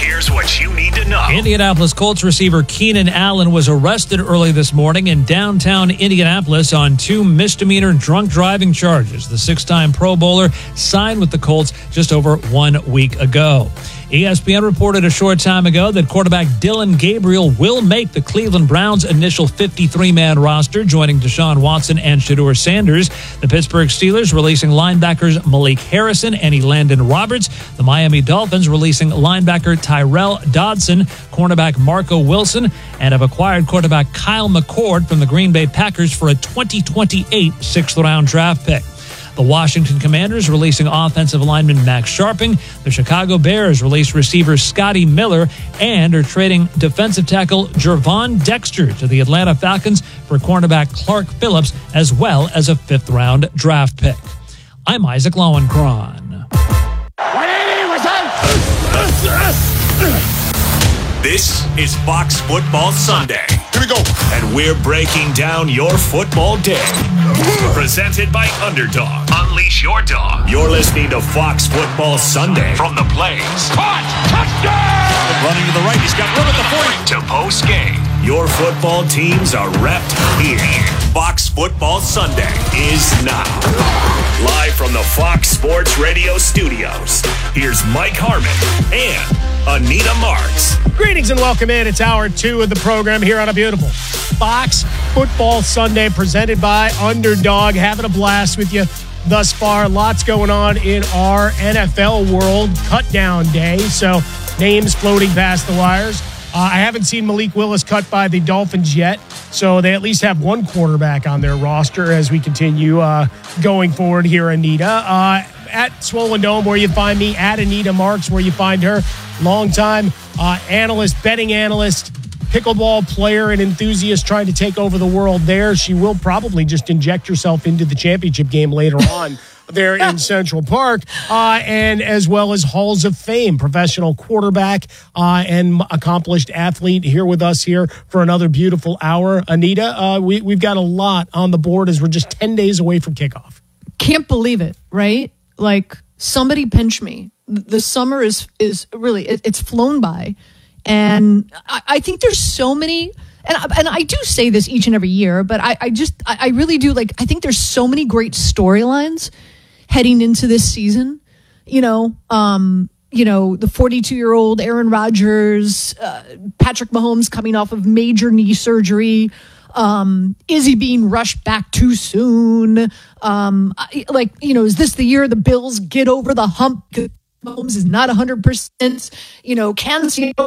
Here's what you need to know. Indianapolis Colts receiver Keenan Allen was arrested early this morning in downtown Indianapolis on 2 misdemeanor drunk driving charges. The 6-time Pro Bowler signed with the Colts just over 1 week ago. ESPN reported a short time ago that quarterback Dylan Gabriel will make the Cleveland Browns' initial 53-man roster, joining Deshaun Watson and Shedeur Sanders. The Pittsburgh Steelers releasing linebackers Malik Harrison and Elandon Roberts. The Miami Dolphins releasing linebacker Tyrell Dodson, cornerback Marco Wilson, and have acquired quarterback Kyle McCord from the Green Bay Packers for a 2028 6th-round draft pick. The Washington Commanders releasing offensive lineman Max Sharping. The Chicago Bears released receiver Scotty Miller and are trading defensive tackle Gervon Dexter to the Atlanta Falcons for cornerback Clark Phillips, as well as a 5th-round draft pick. I'm Isaac Lowenkron. This is Fox Football Sunday. Here we go. And we're breaking down your football day. Presented by Underdog. Unleash your dog. You're listening to Fox Football Sunday from the Blaze. Caught! Touchdown! Running to the right. He's got room at the 40. To post game. Your football teams are repped here. Fox Football Sunday is now. Live from the Fox Sports Radio studios. Here's Mike Harmon and Anita Marks. Greetings and welcome in. It's hour 2 of the program here on a beautiful Fox Football Sunday presented by Underdog. Having a blast with you thus far. Lots going on in our NFL world. Cut down day, so names floating past the wires. I haven't seen Malik Willis cut by the Dolphins yet, so they at least have one quarterback on their roster as we continue going forward here, Anita. At Swollen Dome, where you find me, at Anita Marks, where you find her. Longtime analyst, betting analyst, pickleball player and enthusiast trying to take over the world there. She will probably just inject herself into the championship game later on there in Central Park, and as well as Halls of Fame, professional quarterback and accomplished athlete here with us here for another beautiful hour. Anita, we've got a lot on the board as we're just 10 days away from kickoff. Can't believe it, right? Like, somebody pinch me. The summer is really, it's flown by. And I think there's so many, and I do say this each and every year, but I really do, like, I think there's so many great storylines heading into this season. The 42-year-old Aaron Rodgers, Patrick Mahomes coming off of major knee surgery, is he being rushed back too soon? Is this the year the Bills get over the hump? Mahomes is not 100%. Kansas City,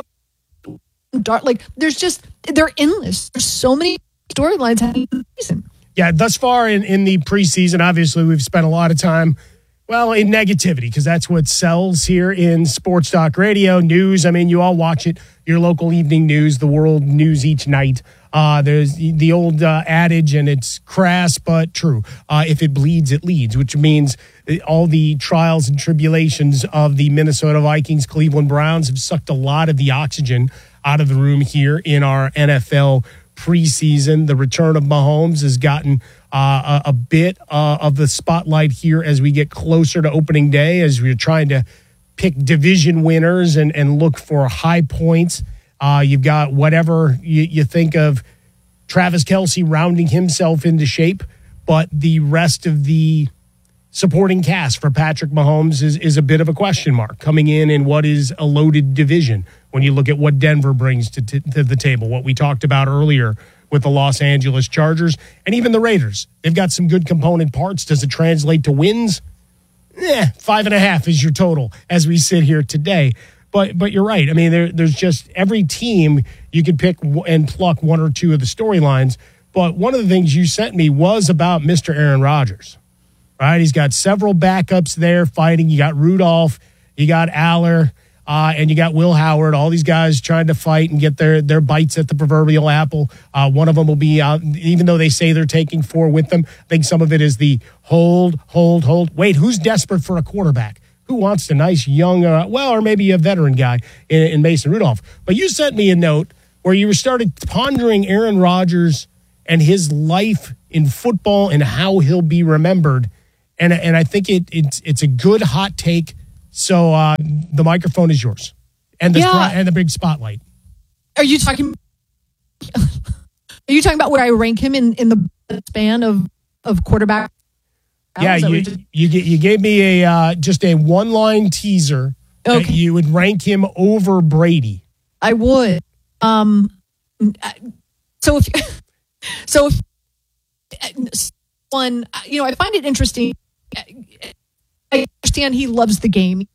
they're endless. There's so many storylines happening in the season. Yeah, thus far in the preseason, obviously we've spent a lot of time, in negativity, because that's what sells here in Sports Talk Radio. News, you all watch it, your local evening news, the world news each night. There's the old adage, and it's crass but true. If it bleeds, it leads, which means all the trials and tribulations of the Minnesota Vikings, Cleveland Browns have sucked a lot of the oxygen out of the room here in our NFL preseason. The return of Mahomes has gotten a bit of the spotlight here as we get closer to opening day, as we're trying to pick division winners and look for high points. You've got whatever you think of Travis Kelce rounding himself into shape, but the rest of the supporting cast for Patrick Mahomes is a bit of a question mark coming in what is a loaded division when you look at what Denver brings to the table, what we talked about earlier with the Los Angeles Chargers and even the Raiders. They've got some good component parts. Does it translate to wins? 5.5 is your total as we sit here today. But you're right. There's just every team you could pick and pluck one or two of the storylines. But one of the things you sent me was about Mr. Aaron Rodgers, right? He's got several backups there fighting. You got Rudolph, you got Aller, and you got Will Howard. All these guys trying to fight and get their bites at the proverbial apple. One of them will be out, even though they say they're taking 4 with them. I think some of it is the hold. Wait, who's desperate for a quarterback? Who wants a nice young, or maybe a veteran guy in Mason Rudolph? But you sent me a note where you started pondering Aaron Rodgers and his life in football and how he'll be remembered. And I think it's a good hot take. So the microphone is yours. and the big spotlight. Are you talking about where I rank him in the span of quarterback? Yeah, you gave me a just a one-line teaser that you would rank him over Brady. I would. So if one, I find it interesting. I understand he loves the game.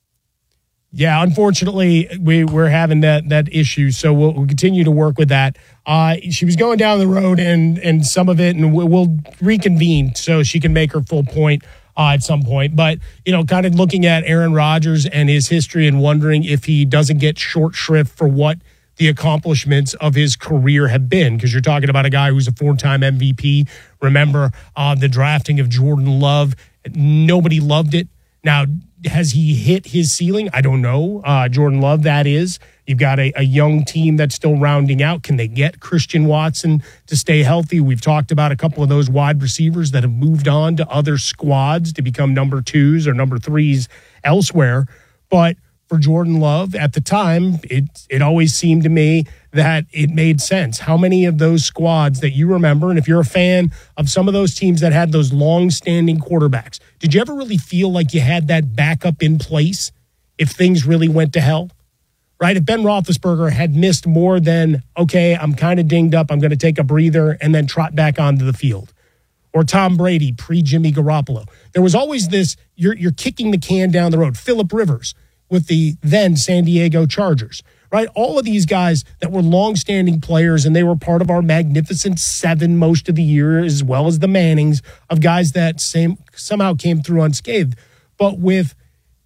Yeah, unfortunately, we're having that issue, so we'll continue to work with that. She was going down the road and some of it, and we'll reconvene so she can make her full point at some point. But, kind of looking at Aaron Rodgers and his history and wondering if he doesn't get short shrift for what the accomplishments of his career have been, because you're talking about a guy who's a 4-time MVP. Remember the drafting of Jordan Love. Nobody loved it. Now, has he hit his ceiling? I don't know. Jordan Love, that is. You've got a young team that's still rounding out. Can they get Christian Watson to stay healthy? We've talked about a couple of those wide receivers that have moved on to other squads to become number 2s or number 3s elsewhere. But for Jordan Love, at the time, it always seemed to me that it made sense. How many of those squads that you remember, and if you're a fan of some of those teams that had those long-standing quarterbacks, did you ever really feel like you had that backup in place if things really went to hell? Right? If Ben Roethlisberger had missed more than, okay, I'm kind of dinged up, I'm going to take a breather and then trot back onto the field. Or Tom Brady, pre-Jimmy Garoppolo. There was always this, you're kicking the can down the road. Phillip Rivers with the then San Diego Chargers, right? All of these guys that were longstanding players, and they were part of our Magnificent Seven most of the year, as well as the Mannings, of guys that somehow came through unscathed. But with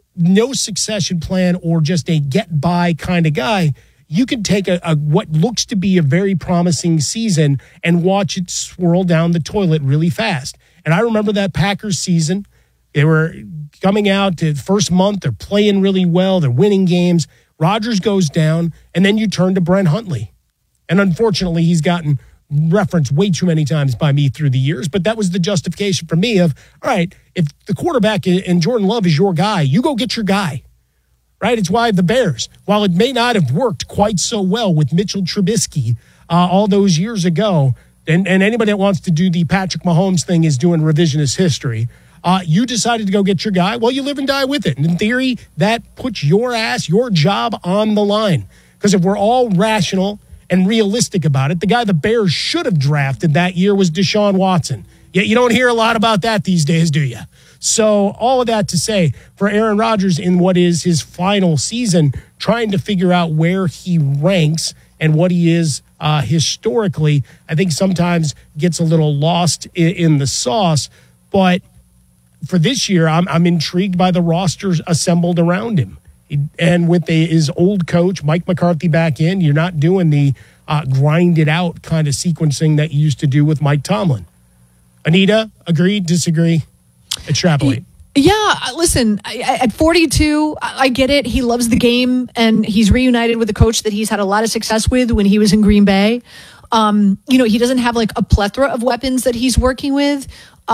no succession plan or just a get-by kind of guy, you can take a what looks to be a very promising season and watch it swirl down the toilet really fast. And I remember that Packers season. They were coming out to the first month. They're playing really well. They're winning games. Rodgers goes down, and then you turn to Brent Hundley. And unfortunately, he's gotten referenced way too many times by me through the years, but that was the justification for me of, all right, if the quarterback and Jordan Love is your guy, you go get your guy, right? It's why the Bears, while it may not have worked quite so well with Mitchell Trubisky all those years ago, and anybody that wants to do the Patrick Mahomes thing is doing revisionist history. You decided to go get your guy. Well, you live and die with it. And in theory, that puts your job on the line. Because if we're all rational and realistic about it, the guy the Bears should have drafted that year was Deshaun Watson. Yet you don't hear a lot about that these days, do you? So all of that to say, for Aaron Rodgers in what is his final season, trying to figure out where he ranks and what he is historically, I think sometimes gets a little lost in the sauce. But for this year, I'm intrigued by the rosters assembled around him. And with his old coach, Mike McCarthy, back in, you're not doing the grind it out kind of sequencing that you used to do with Mike Tomlin. Anita, agree, disagree, extrapolate. Yeah, listen, at 42, I get it. He loves the game, and he's reunited with a coach that he's had a lot of success with when he was in Green Bay. He doesn't have like a plethora of weapons that he's working with.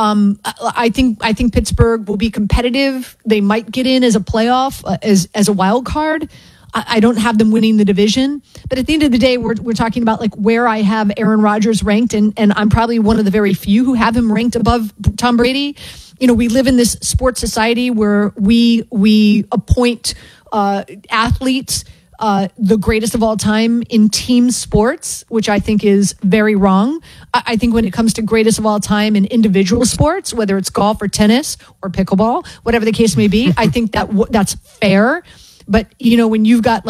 I think Pittsburgh will be competitive. They might get in as a playoff, as a wild card. I don't have them winning the division, but at the end of the day, we're talking about like where I have Aaron Rodgers ranked, and I'm probably one of the very few who have him ranked above Tom Brady. We live in this sports society where we appoint athletes the greatest of all time in team sports, which I think is very wrong. I think when it comes to greatest of all time in individual sports, whether it's golf or tennis or pickleball, whatever the case may be, I think that's fair. But, when you've got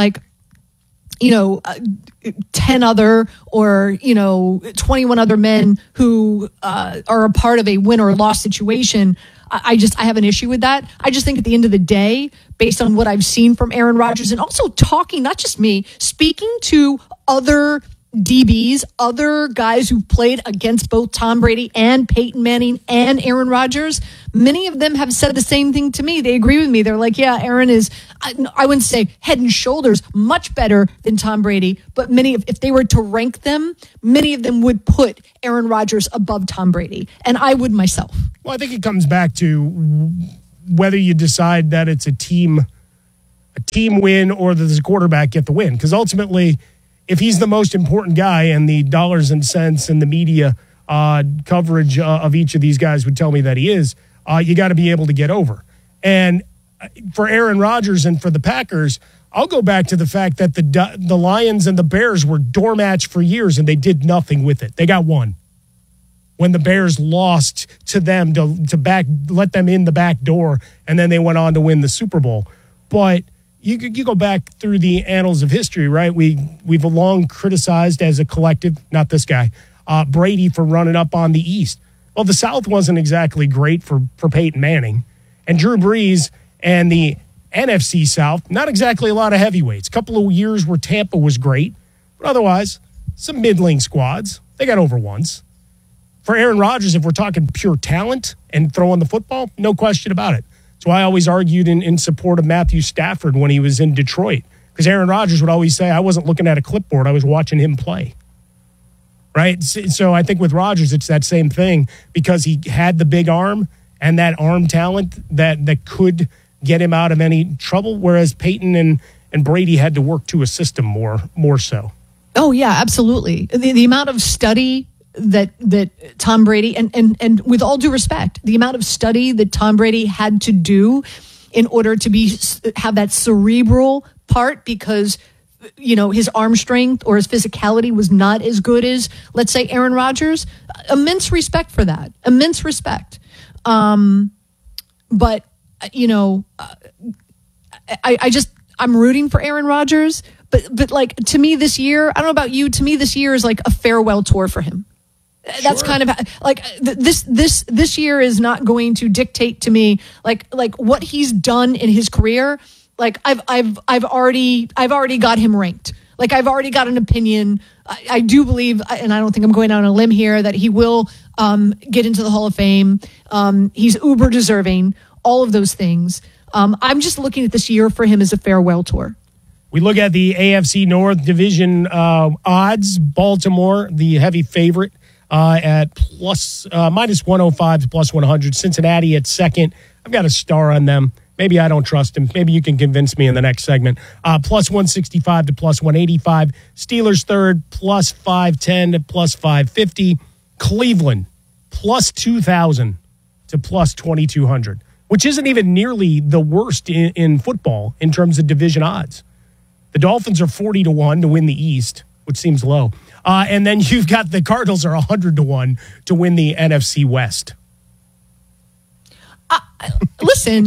10 other or, 21 other men who are a part of a win or loss situation, I have an issue with that. I just think at the end of the day, based on what I've seen from Aaron Rodgers and also talking, not just me, speaking to other DBs, other guys who've played against both Tom Brady and Peyton Manning and Aaron Rodgers, many of them have said the same thing to me. They agree with me. They're like, yeah, Aaron is, I wouldn't say head and shoulders much better than Tom Brady, but if they were to rank them, many of them would put Aaron Rodgers above Tom Brady, and I would myself. Well, I think it comes back to whether you decide that it's a team a team win or does the quarterback get the win? Because ultimately, if he's the most important guy and the dollars and cents and the media coverage of each of these guys would tell me that he is, you got to be able to get over. And for Aaron Rodgers and for the Packers, I'll go back to the fact that the Lions and the Bears were doormats for years and they did nothing with it. They got one. When the Bears lost to them to let them in the back door, and then they went on to win the Super Bowl. But you go back through the annals of history, right? We've long criticized as a collective, not this guy, Brady for running up on the East. Well, the South wasn't exactly great for Peyton Manning. And Drew Brees and the NFC South, not exactly a lot of heavyweights. A couple of years where Tampa was great, but otherwise, some middling squads. They got over once. For Aaron Rodgers, if we're talking pure talent and throwing the football, no question about it. So I always argued in support of Matthew Stafford when he was in Detroit, because Aaron Rodgers would always say, I wasn't looking at a clipboard, I was watching him play. Right? So I think with Rodgers, it's that same thing, because he had the big arm and that arm talent that could get him out of any trouble, whereas Peyton and Brady had to work to a system more so. Oh, yeah, absolutely. The amount of study that Tom Brady, and with all due respect, the amount of study that Tom Brady had to do in order to have that cerebral part, because his arm strength or his physicality was not as good as, let's say, Aaron Rodgers. Immense respect for that. Immense respect. But I'm rooting for Aaron Rodgers. But like, to me this year, I don't know about you, to me this year is like a farewell tour for him. That's sure. Kind of like this year is not going to dictate to me like what he's done in his career. Like I've already got him ranked. Like I've already got an opinion. I do believe, and I don't think I'm going out on a limb here, that he will get into the Hall of Fame. He's uber deserving, all of those things. I'm just looking at this year for him as a farewell tour. We look at the AFC North Division odds. Baltimore, the heavy favorite, at minus 105 to plus 100. Cincinnati at second. I've got a star on them. Maybe I don't trust him. Maybe you can convince me in the next segment. Plus 165 to plus 185. Steelers third, plus 510 to plus 550. Cleveland, plus 2,000 to plus 2,200, which isn't even nearly the worst in football in terms of division odds. The Dolphins are 40 to 1 to win the East, which seems low. And then you've got the Cardinals are 100 to 1 to win the NFC West. Listen,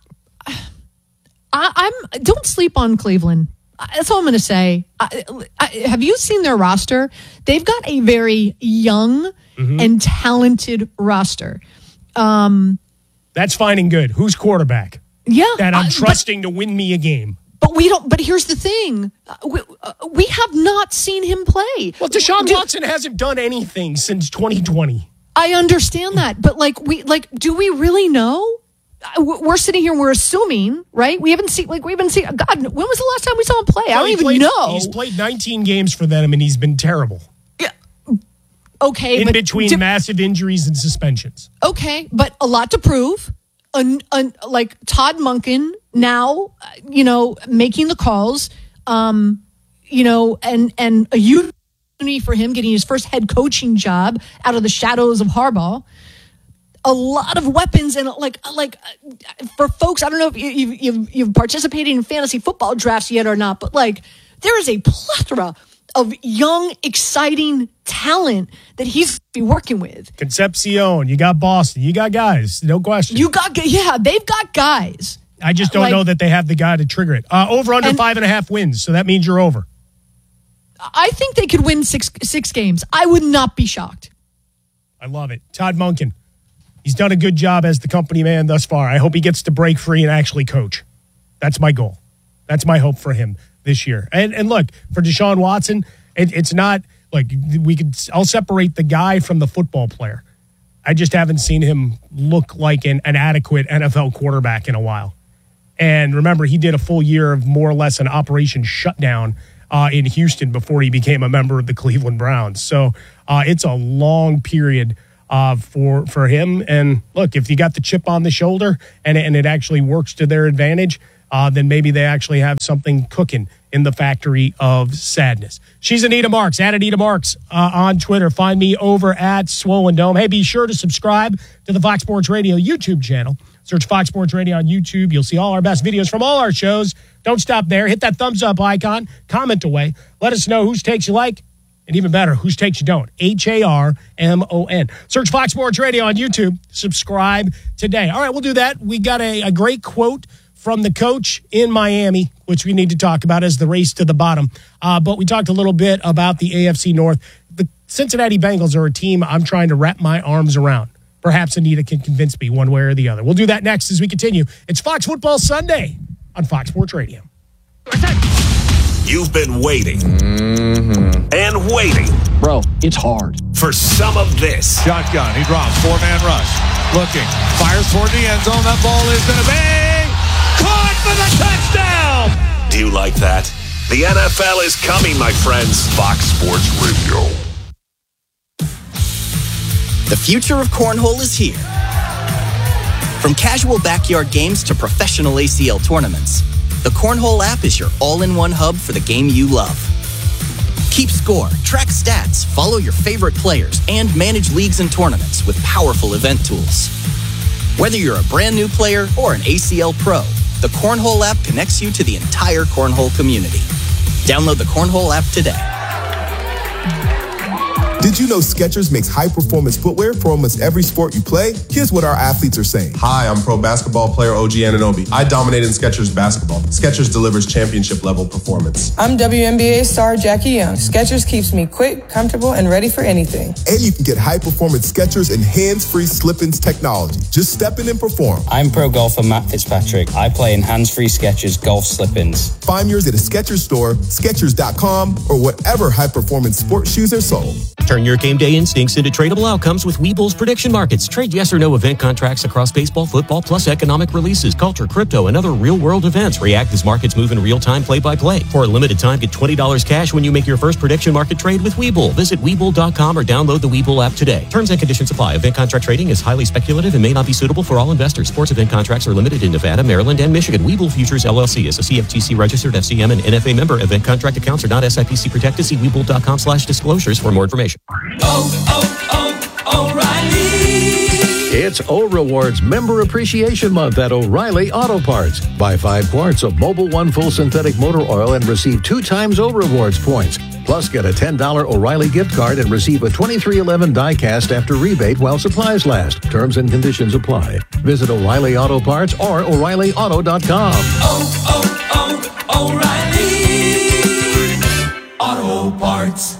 I'm don't sleep on Cleveland. That's all I'm going to say. Have you seen their roster? They've got a very young and talented roster. That's fine and good. Who's quarterback? Yeah, that I'm trusting to win me a game. But we don't. But here's the thing: we have not seen him play. Well, Deshaun Watson hasn't done anything since 2020. I understand that, but do we really know? We're sitting here and we're assuming, right? We haven't seen. God, when was the last time we saw him play? I don't even know. He's played 19 games for them, and he's been terrible. Yeah. Okay. In between massive injuries and suspensions. Okay, but a lot to prove. Like Todd Monken now, making the calls, and a opportunity for him getting his first head coaching job out of the shadows of Harbaugh. A lot of weapons, and like for folks, I don't know if you've participated in fantasy football drafts yet or not, but like there is a plethora of young, exciting talent that he's be working with. Concepcion, you got Boston, you got guys, no question. They've got guys. I just don't know that they have the guy to trigger it. Over under 5.5 wins, so that means you're over. I think they could win six games. I would not be shocked. I love it. Todd Monken. He's done a good job as the company man thus far. I hope he gets to break free and actually coach. That's my goal. That's my hope for him this year. And look, for Deshaun Watson, it's not like I'll separate the guy from the football player. I just haven't seen him look like an adequate NFL quarterback in a while. And remember, he did a full year of more or less an operation shutdown in Houston before he became a member of the Cleveland Browns. So it's a long period for him. And look, if you got the chip on the shoulder and it actually works to their advantage, then maybe they actually have something cooking in the factory of sadness. She's Anita Marks, at Anita Marks on Twitter. Find me over at Swollen Dome. Hey, be sure to subscribe to the Fox Sports Radio YouTube channel. Search Fox Sports Radio on YouTube. You'll see all our best videos from all our shows. Don't stop there. Hit that thumbs up icon. Comment away. Let us know whose takes you like, and even better, whose takes you don't. HARMON. Search Fox Sports Radio on YouTube. Subscribe today. All right, we'll do that. We got a great quote from the coach in Miami, which we need to talk about as the race to the bottom. But we talked a little bit about the AFC North. The Cincinnati Bengals are a team I'm trying to wrap my arms around. Perhaps Anita can convince me one way or the other. We'll do that next as we continue. It's Fox Football Sunday on Fox Sports Radio. You've been waiting and waiting. Bro, it's hard. For some of this. Shotgun. He drops. 4-man rush. Looking. Fires toward the end zone. That ball is going to be caught for the touchdown. Do you like that? The NFL is coming, my friends. Fox Sports Radio. The future of cornhole is here. From casual backyard games to professional ACL tournaments, the Cornhole app is your all-in-one hub for the game you love. Keep score, track stats, follow your favorite players, and manage leagues and tournaments with powerful event tools. Whether you're a brand new player or an ACL pro, the Cornhole app connects you to the entire cornhole community. Download the Cornhole app today. Did you know Skechers makes high-performance footwear for almost every sport you play? Here's what our athletes are saying. Hi, I'm pro basketball player OG Anunoby. I dominate in Skechers basketball. Skechers delivers championship-level performance. I'm WNBA star Jackie Young. Skechers keeps me quick, comfortable, and ready for anything. And you can get high-performance Skechers and hands-free slip-ins technology. Just step in and perform. I'm pro golfer Matt Fitzpatrick. I play in hands-free Skechers golf slip-ins. Find yours at a Skechers store, Skechers.com, or whatever high-performance sports shoes are sold. Turn your game day instincts into tradable outcomes with Webull's prediction markets. Trade yes or no event contracts across baseball, football, plus economic releases, culture, crypto, and other real-world events. React as markets move in real time, play-by-play. For a limited time, get $20 cash when you make your first prediction market trade with Webull. Visit Webull.com or download the Webull app today. Terms and conditions apply. Event contract trading is highly speculative and may not be suitable for all investors. Sports event contracts are limited in Nevada, Maryland, and Michigan. Webull Futures LLC is a CFTC registered FCM and NFA member. Event contract accounts are not SIPC protected. See Webull.com/disclosures for more information. O'Reilly. It's O-Rewards Member Appreciation Month at O'Reilly Auto Parts. Buy 5 quarts of Mobil 1 full synthetic motor oil and receive 2 times O-Rewards points. Plus, get a $10 O'Reilly gift card and receive a 2311 die-cast after rebate while supplies last. Terms and conditions apply. Visit O'Reilly Auto Parts or O'ReillyAuto.com. O'Reilly Auto Parts.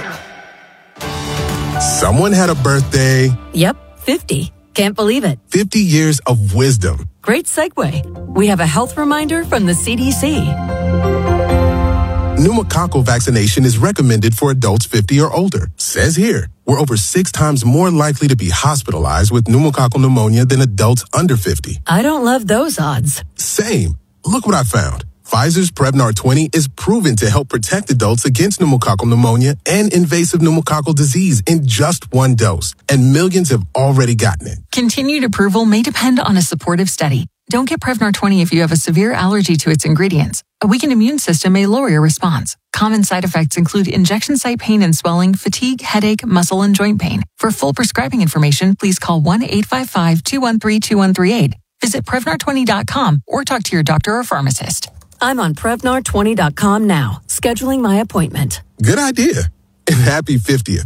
Someone had a birthday. Yep, 50. Can't believe it. 50 years of wisdom. Great segue. We have a health reminder from the CDC. Pneumococcal vaccination is recommended for adults 50 or older. Says here, we're over 6 times more likely to be hospitalized with pneumococcal pneumonia than adults under 50. I don't love those odds. Same. Look what I found. Pfizer's Prevnar 20 is proven to help protect adults against pneumococcal pneumonia and invasive pneumococcal disease in just 1 dose, and millions have already gotten it. Continued approval may depend on a supportive study. Don't get Prevnar 20 if you have a severe allergy to its ingredients. A weakened immune system may lower your response. Common side effects include injection site pain and swelling, fatigue, headache, muscle, and joint pain. For full prescribing information, please call 1-855-213-2138. Visit Prevnar20.com or talk to your doctor or pharmacist. I'm on Prevnar20.com now, scheduling my appointment. Good idea. And happy 50th.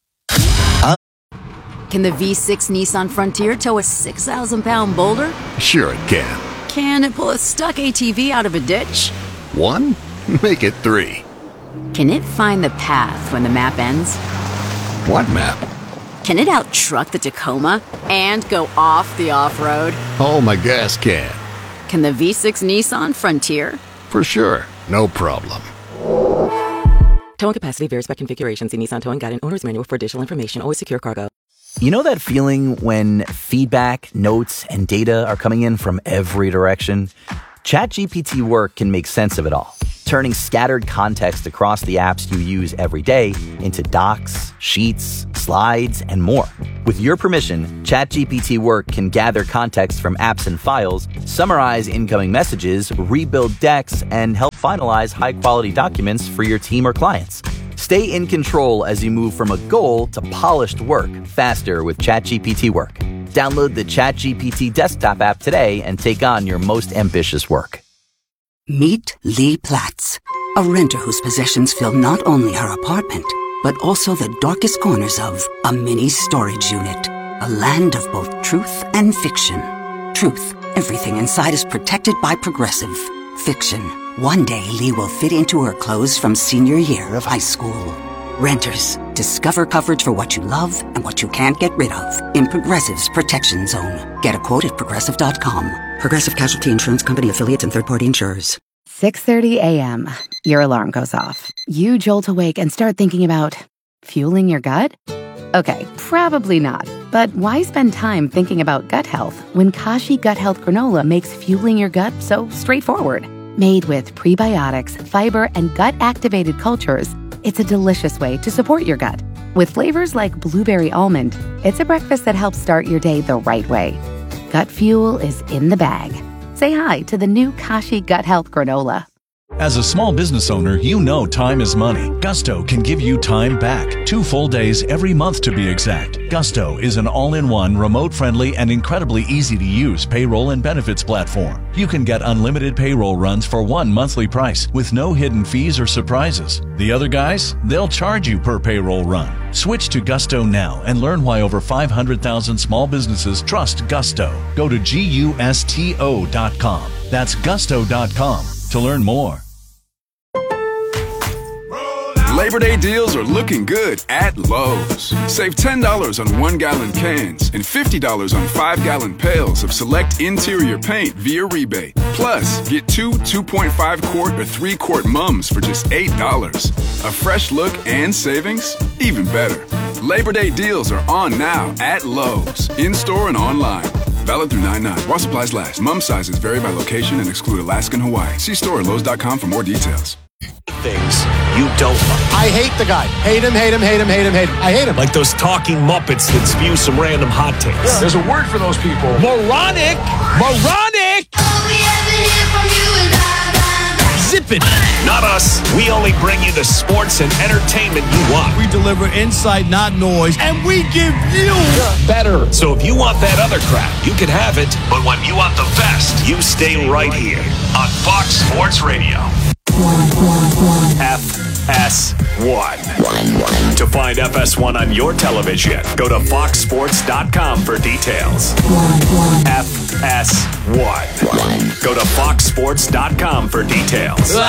Can the V6 Nissan Frontier tow a 6,000-pound boulder? Sure it can. Can it pull a stuck ATV out of a ditch? 1? Make it 3. Can it find the path when the map ends? What map? Can it out-truck the Tacoma and go off the off-road? Oh, my gas can. Can the V6 Nissan Frontier? For sure. No problem. Towing capacity varies by configuration. See Nissan Towing Guide and Owner's Manual for additional information. Always secure cargo. You know that feeling when feedback, notes, and data are coming in from every direction? ChatGPT Work can make sense of it all, turning scattered context across the apps you use every day into docs, sheets, slides, and more. With your permission, ChatGPT Work can gather context from apps and files, summarize incoming messages, rebuild decks, and help finalize high-quality documents for your team or clients. Stay in control as you move from a goal to polished work faster with ChatGPT Work. Download the ChatGPT desktop app today and take on your most ambitious work. Meet Lee Platts, a renter whose possessions fill not only her apartment, but also the darkest corners of a mini storage unit. A land of both truth and fiction. Truth, everything inside is protected by Progressive. Fiction, one day Lee will fit into her clothes from senior year of high school. Renters, discover coverage for what you love and what you can't get rid of in Progressive's Protection Zone. Get a quote at Progressive.com. Progressive Casualty Insurance Company affiliates and third-party insurers. 6:30 a.m. Your alarm goes off. You jolt awake and start thinking about fueling your gut? Okay, probably not. But why spend time thinking about gut health when Kashi Gut Health Granola makes fueling your gut so straightforward? Made with prebiotics, fiber, and gut-activated cultures, it's a delicious way to support your gut. With flavors like blueberry almond, it's a breakfast that helps start your day the right way. Gut fuel is in the bag. Say hi to the new Kashi Gut Health Granola. As a small business owner, you know time is money. Gusto can give you time back. 2 full days every month to be exact. Gusto is an all-in-one, remote-friendly, and incredibly easy-to-use payroll and benefits platform. You can get unlimited payroll runs for one monthly price with no hidden fees or surprises. The other guys, they'll charge you per payroll run. Switch to Gusto now and learn why over 500,000 small businesses trust Gusto. Go to GUSTO.com. That's Gusto.com to learn more. Labor Day deals are looking good at Lowe's. Save $10 on 1-gallon cans and $50 on 5-gallon pails of select interior paint via rebate. Plus, get 2 2.5-quart or 3-quart mums for just $8. A fresh look and savings? Even better. Labor Day deals are on now at Lowe's, in-store and online. Valid through 9/9. While supplies last. Mum sizes vary by location and exclude Alaska and Hawaii. See store at Lowe's.com for more details. Things you don't like. I hate the guy. Hate him, hate him, hate him, hate him, hate him. I hate him. Like those talking Muppets that spew some random hot takes. Yeah. There's a word for those people. Moronic! Moronic! Zip it! Not us. We only bring you the sports and entertainment you want. We deliver insight, not noise, and we give you better. So if you want that other crap, you can have it. But when you want the best, you stay right here on Fox Sports Radio. FS1. To find FS1 on your television, go to foxsports.com for details. FS1. Go to foxsports.com for details.